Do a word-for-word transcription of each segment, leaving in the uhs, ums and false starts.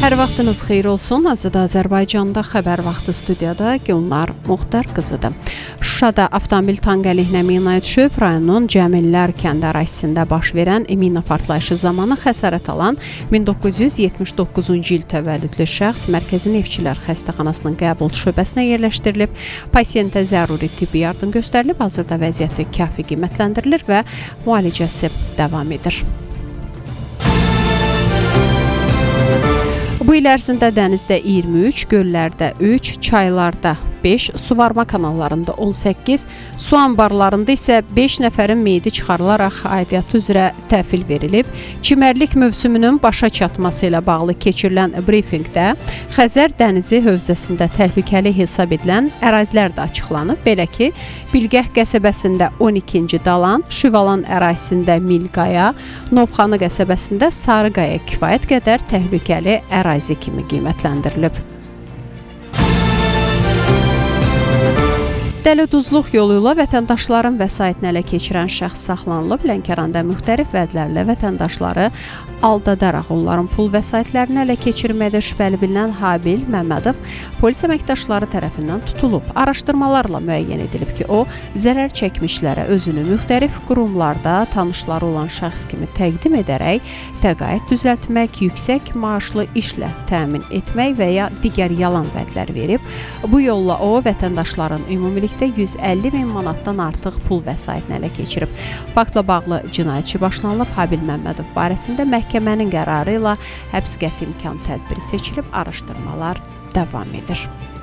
Hər vaxtınız xeyir olsun. Azədə Azərbaycanda xəbər vaxtı studiyada Gülnar Muxtar qızıdır. Şuşada avtomobil tanqəliyinə mina düşüb, rayonun Cəmillər kəndi ərazisində baş verən mina partlayışı zamanı xəsarət alan min doqquz yüz yetmiş doqquzuncu il təvəllüdlü şəxs Mərkəzi Neftçilər Xəstəxanasının qəbul şöbəsinə yerləşdirilib. Pasiyentə zəruri tibbi yardım göstərilib, hazırda vəziyyəti kafi qiymətləndirilir və müalicəsi davam edir. Bu il ərzində dənizdə iyirmi üç, göllərdə üç, çaylarda beş, suvarma kanallarında on səkkiz, su anbarlarında isə beş nəfərin meyidi çıxarılaraq aidiyyatı üzrə təhvil verilib. Çimərlik mövsümünün başa çatması ilə bağlı keçirilən brifinqdə Xəzər dənizi hövzəsində təhlükəli hesab edilən ərazilər də açıqlanıb. Belə ki, Bilgəh qəsəbəsində on ikinci Dalan, Şüvalan ərazisində Milqaya, Novxanı qəsəbəsində Sarıqaya kifayət qədər təhlükəli ərazi kimi qiymətləndirilib. Dəli-duzluq yolu ilə vətəndaşların vəsaitini ələ keçirən şəxs saxlanılıb. Lənkəranda müxtəlif vədlərlə vətəndaşları aldadaraq onların pul vəsaitlərini ələ keçirməkdə şübhəli bilinən Habil Məmmədov polis əməkdaşları tərəfindən tutulub. Araşdırmalarla müəyyən edilib ki, o, zərər çəkmişlərə özünü müxtəlif qurumlarda tanışları olan şəxs kimi təqdim edərək təqaüd düzəltmək, yüksək maaşlı işlə təmin etmək və ya digər yalan vədlər verib. Bu yolla o, vətəndaşların ümumilikdə yüz əlli min manatdan artıq pul vəsaitini ələ keçirib. Faktla bağlı cinayətçi başlanılıb. Habil Məmmədov barəsində məhkəmənin qərarı ilə həbs qəti imkan tədbiri seçilib, araşdırmalar davam edir.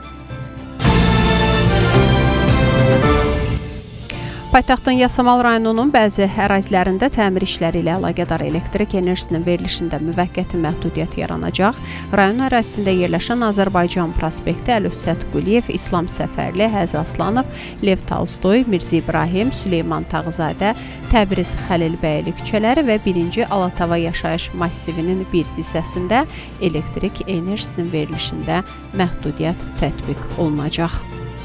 Paytaxtın Yasamal rayonunun bəzi ərazilərində təmir işləri ilə əlaqədar elektrik enerjisinin verilişində müvəqqəti məhdudiyyət yaranacaq. Rayon ərazisində yerləşən Azərbaycan prospekti Əlövsət Quliyev, İslam Səfərli, Həzi Aslanov, Lev Tolstoy, Mirzi İbrahim, Süleyman Tağzadə, Təbriz Xəlilbəyli küçələri və birinci Alatava yaşayış massivinin bir hissəsində elektrik enerjisinin verilişində məhdudiyyət tətbiq olunacaq.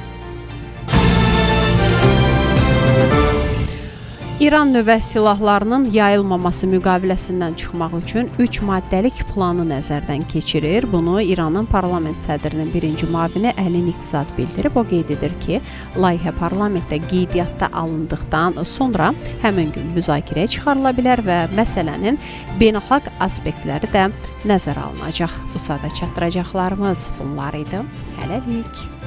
İran nüvə silahlarının yayılmaması müqaviləsindən çıxmaq üçün üç maddəlik planı nəzərdən keçirir. Bunu İranın parlament sədrinin birinci müavini Əli Niqzad bildirib. O qeyd edir ki, layihə parlamentdə qeydiyyatda alındıqdan sonra həmin gün müzakirəyə çıxarıla bilər və məsələnin beynəlxalq aspektləri də nəzərə alınacaq. Bu saata çatdıracaqlarımız bunlar idi. Hələlik.